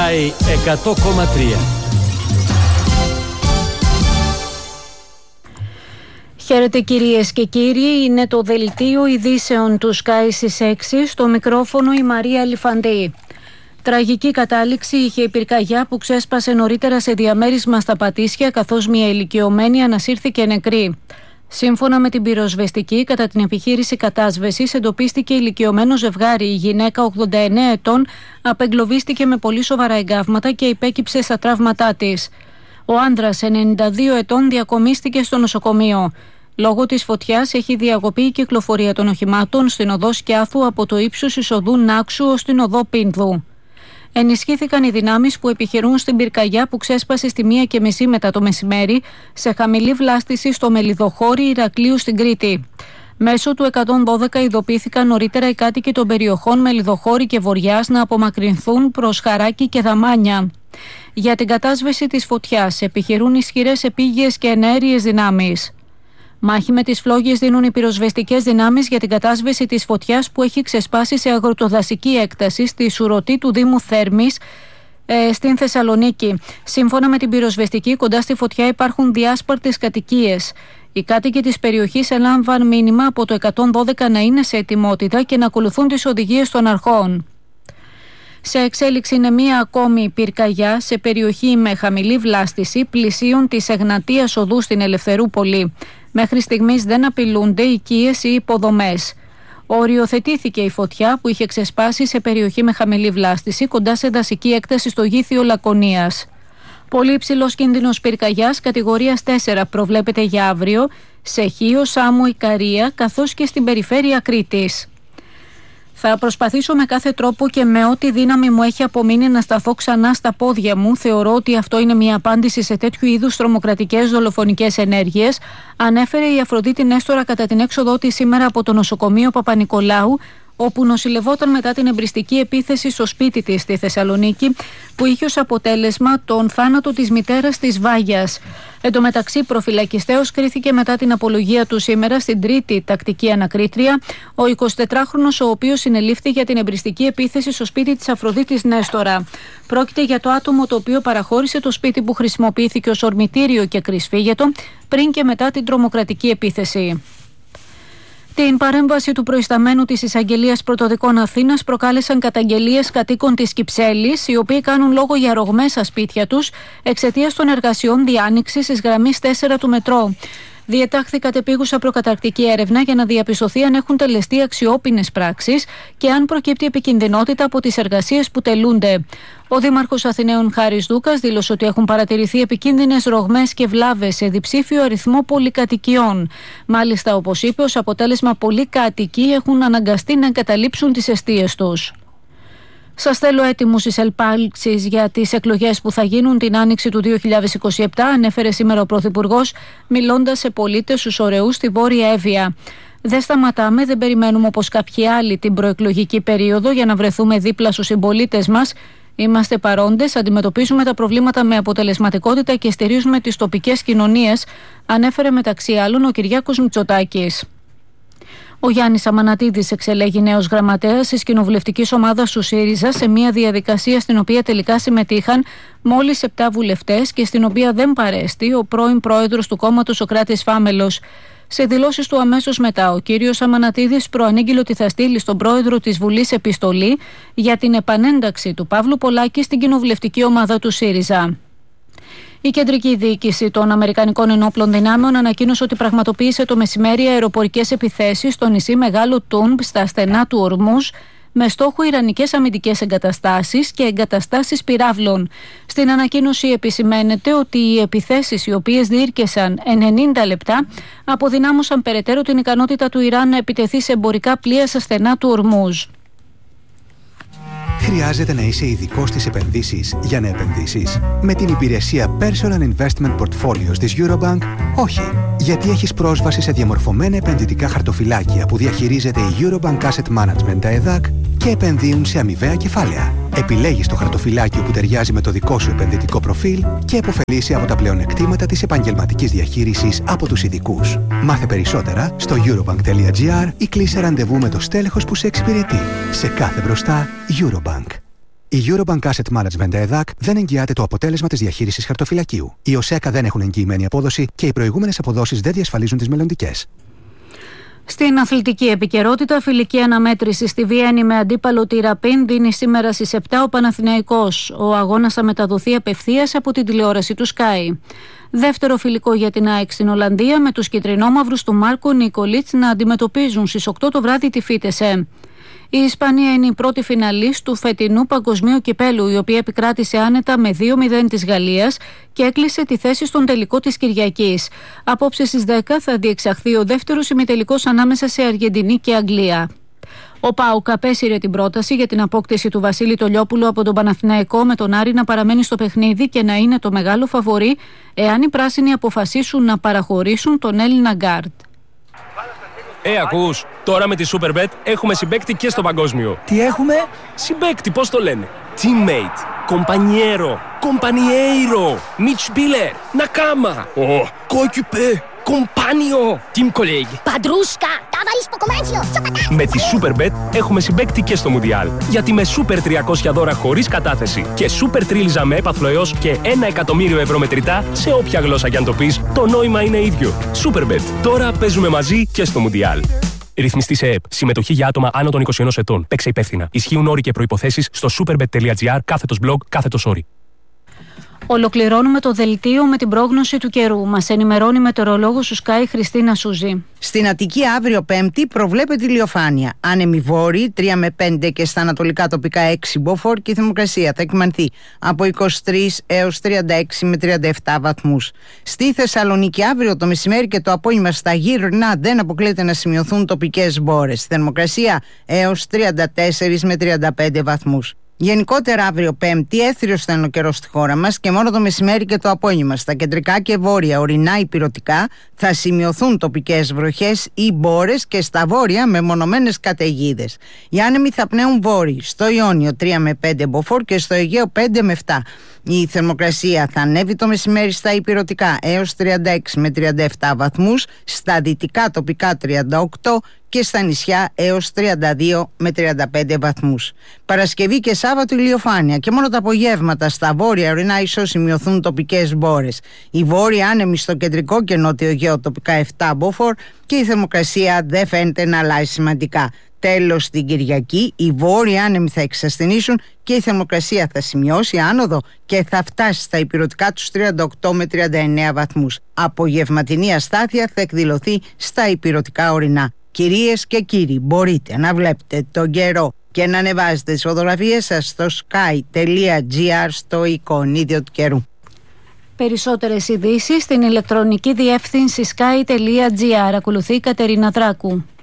Sky 100,3. Χαίρετε κυρίες και κύριοι, είναι το δελτίο ειδήσεων του Sky στις 6, στο μικρόφωνο η Μαρία Λιφαντή. Τραγική κατάληξη είχε η πυρκαγιά που ξέσπασε νωρίτερα σε διαμέρισμα στα Πατήσια, καθώς μια ηλικιωμένη ανασύρθηκε νεκρή. Σύμφωνα με την πυροσβεστική, κατά την επιχείρηση κατάσβεσης εντοπίστηκε ηλικιωμένο ζευγάρι. Η γυναίκα 89 ετών απεγκλωβίστηκε με πολύ σοβαρά εγκάβματα και υπέκυψε στα τραύματά της. Ο άνδρας 92 ετών διακομίστηκε στο νοσοκομείο. Λόγω της φωτιάς έχει διακοπεί η κυκλοφορία των οχημάτων στην οδό Σκιάθου από το ύψος της οδού Νάξου ως την οδό Πίνδου. Ενισχύθηκαν οι δυνάμεις που επιχειρούν στην πυρκαγιά που ξέσπασε στη 1:30 μετά το μεσημέρι σε χαμηλή βλάστηση στο Μελιδοχώρι Ηρακλείου στην Κρήτη. Μέσω του 112 ειδοποιήθηκαν νωρίτερα οι κάτοικοι των περιοχών Μελιδοχώρι και Βοριάς να απομακρυνθούν προς Χαράκη και Δαμάνια. Για την κατάσβεση της φωτιάς επιχειρούν ισχυρές επίγειες και εναέριες δυνάμεις. Μάχη με τις φλόγες δίνουν οι πυροσβεστικές δυνάμεις για την κατάσβεση της φωτιάς που έχει ξεσπάσει σε αγροτοδασική έκταση στη Σουρωτή του Δήμου Θέρμης στην Θεσσαλονίκη. Σύμφωνα με την πυροσβεστική, κοντά στη φωτιά υπάρχουν διάσπαρτες κατοικίες. Οι κάτοικοι της περιοχής ελάμβαν μήνυμα από το 112 να είναι σε ετοιμότητα και να ακολουθούν τις οδηγίες των αρχών. Σε εξέλιξη είναι μία ακόμη πυρκαγιά σε περιοχή με χαμηλή βλάστηση πλησίων της Εγνατίας οδού στην Ελευθερούπολη. Μέχρι στιγμής δεν απειλούνται οικίες ή υποδομές. Οριοθετήθηκε η φωτιά που είχε ξεσπάσει σε περιοχή με χαμηλή βλάστηση κοντά σε δασική έκταση στο Γήθιο Λακωνίας. Πολύ υψηλός κίνδυνος πυρκαγιάς κατηγορίας 4 προβλέπεται για αύριο σε Χίο, Σάμο, Ικαρία καθώς και στην περιφέρεια Κρήτης. Θα προσπαθήσω με κάθε τρόπο και με ό,τι δύναμη μου έχει απομείνει να σταθώ ξανά στα πόδια μου. Θεωρώ ότι αυτό είναι μια απάντηση σε τέτοιου είδους τρομοκρατικές δολοφονικές ενέργειες, ανέφερε η Αφροδίτη Νέστορα κατά την έξοδό της σήμερα από το νοσοκομείο Παπα-Νικολάου, όπου νοσηλευόταν μετά την εμπριστική επίθεση στο σπίτι της στη Θεσσαλονίκη, που είχε ως αποτέλεσμα τον θάνατο της μητέρας της Βάγιας. Εν τω μεταξύ, προφυλακιστέως κρίθηκε μετά την απολογία του σήμερα στην τρίτη τακτική ανακρίτρια ο 24χρονος, ο οποίος συνελήφθη για την εμπριστική επίθεση στο σπίτι της Αφροδίτης Νέστορα. Πρόκειται για το άτομο το οποίο παραχώρησε το σπίτι που χρησιμοποιήθηκε ως ορμητήριο και κρυσφύγετο πριν και μετά την τρομοκρατική επίθεση. Την παρέμβαση του προϊσταμένου της Εισαγγελίας Πρωτοδικών Αθήνας προκάλεσαν καταγγελίες κατοίκων της Κυψέλης, οι οποίοι κάνουν λόγο για ρογμές στα σπίτια τους εξαιτίας των εργασιών διάνοιξης της γραμμής 4 του μετρό. Διετάχθη κατεπίγουσα προκαταρκτική έρευνα για να διαπιστωθεί αν έχουν τελεστεί αξιόπινες πράξεις και αν προκύπτει επικινδυνότητα από τις εργασίες που τελούνται. Ο Δήμαρχος Αθηναίων Χάρης Δούκας δήλωσε ότι έχουν παρατηρηθεί επικίνδυνες ρογμές και βλάβες σε διψήφιο αριθμό πολυκατοικιών. Μάλιστα, όπως είπε, ως αποτέλεσμα πολλοί κάτοικοι έχουν αναγκαστεί να εγκαταλείψουν τις εστίες τους. Σας θέλω έτοιμους στις ελπάλξεις για τις εκλογές που θα γίνουν την άνοιξη του 2027, ανέφερε σήμερα ο Πρωθυπουργός, μιλώντας σε πολίτες στους Ωρεούς στη Βόρεια Εύβοια. Δεν σταματάμε, δεν περιμένουμε όπως κάποιοι άλλοι την προεκλογική περίοδο για να βρεθούμε δίπλα στους συμπολίτες μας. Είμαστε παρόντες, αντιμετωπίζουμε τα προβλήματα με αποτελεσματικότητα και στηρίζουμε τις τοπικές κοινωνίες, ανέφερε μεταξύ άλλων ο Κυριάκος Μητσοτάκης. Ο Γιάννης Αμανατίδης εξελέγει νέος γραμματέας της κοινοβουλευτικής ομάδας του ΣΥΡΙΖΑ σε μια διαδικασία στην οποία τελικά συμμετείχαν μόλις 7 βουλευτές και στην οποία δεν παρέστη ο πρώην πρόεδρος του κόμματος Σωκράτης Φάμελος. Σε δηλώσεις του αμέσως μετά, ο κύριος Αμανατίδης προανήγγειλε ότι θα στείλει στον πρόεδρο της Βουλής επιστολή για την επανένταξη του Παύλου Πολάκη στην κοινοβουλευτική ομάδα του ΣΥΡΙΖΑ. Η κεντρική διοίκηση των Αμερικανικών Ενόπλων Δυνάμεων ανακοίνωσε ότι πραγματοποίησε το μεσημέρι αεροπορικές επιθέσεις στο νησί Μεγάλο Τούνμπ στα στενά του Ορμούζ με στόχο ιρανικές αμυντικές εγκαταστάσεις και εγκαταστάσεις πυράβλων. Στην ανακοίνωση επισημαίνεται ότι οι επιθέσεις, οι οποίες διήρκεσαν 90 λεπτά, αποδυνάμωσαν περαιτέρω την ικανότητα του Ιράν να επιτεθεί σε εμπορικά πλοία στα στενά του Ορμούζ. Χρειάζεται να είσαι ειδικός στις επενδύσεις για να επενδύσεις? Με την υπηρεσία Personal Investment Portfolios της Eurobank, όχι. Γιατί έχεις πρόσβαση σε διαμορφωμένα επενδυτικά χαρτοφυλάκια που διαχειρίζεται η Eurobank Asset Management, τα ΕΔΑΚ, και επενδύουν σε αμοιβαία κεφάλαια. Επιλέγεις το χαρτοφυλάκιο που ταιριάζει με το δικό σου επενδυτικό προφίλ και επωφελείσαι από τα πλεονεκτήματα της επαγγελματικής διαχείρισης από τους ειδικούς. Μάθε περισσότερα στο eurobank.gr ή κλείσε ραντεβού με το στέλεχος που σε εξυπηρετεί. Σε κάθε μπροστά, Eurobank. Η Eurobank Asset Management ΕΔΑΚ δεν εγγυάται το αποτέλεσμα της διαχείρισης χαρτοφυλακίου. Οι ΟΣΕΚΑ δεν έχουν εγγυημένη απόδοση και οι προηγούμενες αποδόσεις δεν διασφαλίζουν τις μελλοντικές. Στην αθλητική επικαιρότητα, φιλική αναμέτρηση στη Βιέννη με αντίπαλο τη Ραπίν δίνει σήμερα στις 7 ο Παναθηναϊκός. Ο αγώνας θα μεταδοθεί απευθείας από την τηλεόραση του Sky. Δεύτερο φιλικό για την ΑΕΚ στην Ολλανδία με τους κιτρινόμαυρους του Μάρκο Νικολίτς να αντιμετωπίζουν στις 8 το βράδυ τη Φίτεσε. Η Ισπανία είναι η πρώτη φιναλίστ του φετινού παγκοσμίου κυπέλου, η οποία επικράτησε άνετα με 2-0 της Γαλλίας και έκλεισε τη θέση στον τελικό της Κυριακής. Απόψε στις 10 θα διεξαχθεί ο δεύτερος ημιτελικός ανάμεσα σε Αργεντινή και Αγγλία. Ο ΠΑΟΚ απέσυρε την πρόταση για την απόκτηση του Βασίλη Τολιόπουλου από τον Παναθηναϊκό, με τον Άρη να παραμένει στο παιχνίδι και να είναι το μεγάλο φαβορί εάν οι πράσινοι αποφασίσουν να παραχωρήσουν τον Έλληνα γκάρντ. Ακούς, τώρα με τη Superbet έχουμε συμπαίκτη και στο παγκόσμιο. Τι έχουμε? Συμπαίκτη, πώς το λένε? Teammate, compañero, compañeiro, Mitspieler, Nakama, coéquipier, compagno, team colleague. Padrusca, ταβαρίσκο κομμάτσιο, Με τη Superbet έχουμε συμπαίκτη και στο Μουντιάλ. Γιατί με Super 300 δώρα χωρίς κατάθεση και Super Τρίλιζα με έπαθλο έως και 1 εκατομμύριο ευρώ μετρητά, σε όποια γλώσσα κι αν το πεις, το νόημα είναι ίδιο. Superbet. Τώρα παίζουμε μαζί και στο Μουντιάλ. Ρυθμιστή σε ΕΕΠ. Συμμετοχή για άτομα άνω των 21 ετών. Παίξε υπεύθυνα. Ισχύουν όροι και προϋποθέσεις στο superbet.gr/blog/sorry. Ολοκληρώνουμε το δελτίο με την πρόγνωση του καιρού. Μας ενημερώνει η μετεωρολόγος του Sky Χριστίνα Σούζη. Στην Αττική αύριο Πέμπτη προβλέπεται ηλιοφάνεια. Άνεμοι βόρειοι 3 με 5 και στα ανατολικά τοπικά 6 μποφόρ και η θερμοκρασία θα εκμανθεί από 23 έως 36 με 37 βαθμούς. Στη Θεσσαλονίκη αύριο το μεσημέρι και το απόγευμα στα γύρνα δεν αποκλείεται να σημειωθούν τοπικές μπόρες. Θερμοκρασία έως 34 με 35 βαθμούς. Γενικότερα αύριο Πέμπτη έθριος θα είναι ο καιρός στη χώρα μας και μόνο το μεσημέρι και το απόγευμα στα κεντρικά και βόρεια ορεινά υπηρωτικά θα σημειωθούν τοπικές βροχές ή μπόρες και στα βόρεια μεμονωμένες καταιγίδες. Οι άνεμοι θα πνέουν βόρειοι, στο Ιόνιο 3 με 5 μποφόρ και στο Αιγαίο 5 με 7. Η θερμοκρασία θα ανέβει το μεσημέρι στα υπηρωτικά έως 36 με 37 βαθμούς, στα δυτικά τοπικά 38 και στα νησιά έως 32 με 35 βαθμούς. Παρασκευή και Σάββατο ηλιοφάνεια και μόνο τα απογεύματα στα βόρεια ορεινά ίσως σημειωθούν τοπικές μπόρες. Οι βόρειοι άνεμοι στο κεντρικό και νότιο Αιγαίο τοπικά 7 μποφόρ και η θερμοκρασία δεν φαίνεται να αλλάζει σημαντικά. Τέλος, την Κυριακή οι βόρειοι άνεμοι θα εξασθενήσουν και η θερμοκρασία θα σημειώσει άνοδο και θα φτάσει στα υπηρωτικά τους 38 με 39 βαθμούς. Απογευματινή αστάθεια θα εκδηλωθεί στα υπηρωτικά ορεινά. Κυρίες και κύριοι, μπορείτε να βλέπετε τον καιρό και να ανεβάζετε τις φωτογραφίες σας στο sky.gr στο εικονίδιο του καιρού. Περισσότερες ειδήσεις στην ηλεκτρονική διεύθυνση sky.gr. Ακολουθεί η Κατερίνα Δράκου.